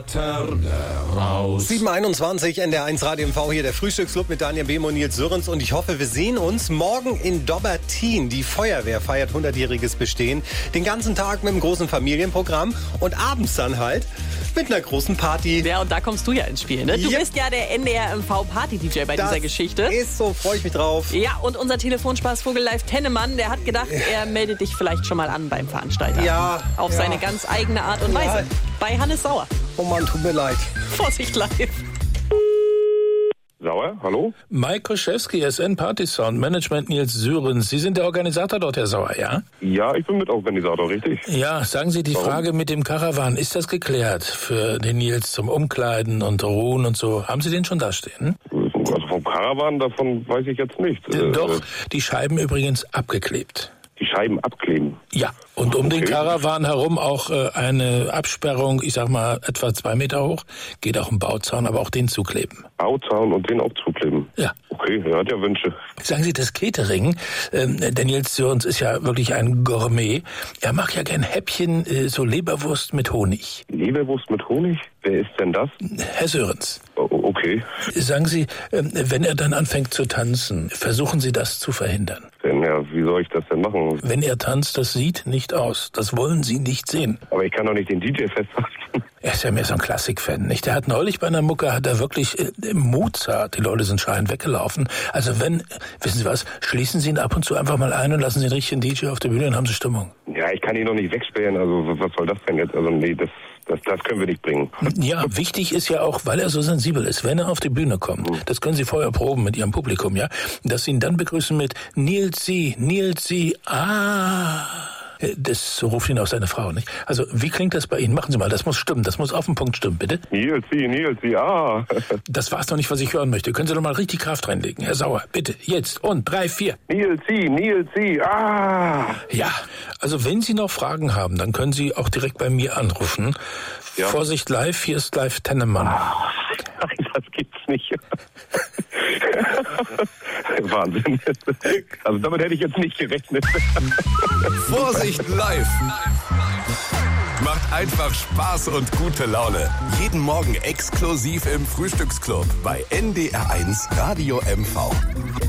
Raus. 7:21 NDR1 Radio MV, hier der Frühstücksclub mit Daniel Behm und Nils Sörens. Und ich hoffe, wir sehen uns morgen in Dobbertin. Die Feuerwehr feiert 100-jähriges Bestehen. Den ganzen Tag mit einem großen Familienprogramm und abends dann halt mit einer großen Party. Ja, und da kommst du ja ins Spiel, ne? Du bist ja der NDR MV Party-DJ bei dieser Geschichte. Ist so, freue ich mich drauf. Ja, und unser Telefonspaßvogel Live Tennemann, der hat gedacht, er meldet dich vielleicht schon mal an beim Veranstalter. Ja. Auf seine ganz eigene Art und Weise. Bei Hannes Sauer. Oh Mann, tut mir leid. Vorsicht live. Sauer, hallo? Mike Koschewski, SN Party Sound Management Nils Sörens. Sie sind der Organisator dort, Herr Sauer, ja? Ja, ich bin Mitorganisator, richtig? Ja, sagen Sie, die Frage mit dem Karawan, ist das geklärt für den Nils zum Umkleiden und Ruhen und so? Haben Sie den schon da stehen? Also vom Karawan, davon weiß ich jetzt nicht. Doch, die Scheiben übrigens abgeklebt. Die Scheiben abkleben? Ja, und um den Karawan herum auch eine Absperrung, ich sag mal etwa 2 Meter hoch, geht auch ein Bauzaun, aber auch den zukleben. Bauzaun und den auch zukleben? Ja. Okay, er hat ja Wünsche. Sagen Sie, das Catering, der Nils Sörens ist ja wirklich ein Gourmet. Er macht ja gern Häppchen, so Leberwurst mit Honig. Leberwurst mit Honig? Wer ist denn das? Herr Sörens. Okay. Sagen Sie, wenn er dann anfängt zu tanzen, versuchen Sie das zu verhindern. Ja, wie soll ich das denn machen? Wenn er tanzt, das sieht nicht aus. Das wollen Sie nicht sehen. Aber ich kann doch nicht den DJ festhalten. Er ist ja mehr so ein Klassik-Fan, nicht? Der hat neulich bei einer Mucke, hat er wirklich Mozart, die Leute sind schreiend weggelaufen. Also wissen Sie was, schließen Sie ihn ab und zu einfach mal ein und lassen Sie den richtigen DJ auf der Bühne, dann haben Sie Stimmung. Ja, ich kann ihn noch nicht wegsperren, also was soll das denn jetzt? Also nee, das können wir nicht bringen. Ja, wichtig ist ja auch, weil er so sensibel ist, wenn er auf die Bühne kommt, das können Sie vorher proben mit Ihrem Publikum, ja, dass Sie ihn dann begrüßen mit Nilsi, das ruft ihn auch seine Frau, nicht? Also, wie klingt das bei Ihnen? Machen Sie mal, das muss stimmen, das muss auf den Punkt stimmen, bitte. Nilsi, Das war's doch nicht, was ich hören möchte. Können Sie doch mal richtig Kraft reinlegen, Herr Sauer, bitte, jetzt und 3, 4. Nilsi, Ja, also wenn Sie noch Fragen haben, dann können Sie auch direkt bei mir anrufen. Ja. Vorsicht live, hier ist Live Tennemann. Nein, das gibt's nicht. Wahnsinn. Also damit hätte ich jetzt nicht gerechnet. Vorsicht live. Macht einfach Spaß und gute Laune. Jeden Morgen exklusiv im Frühstücksclub bei NDR1 Radio MV.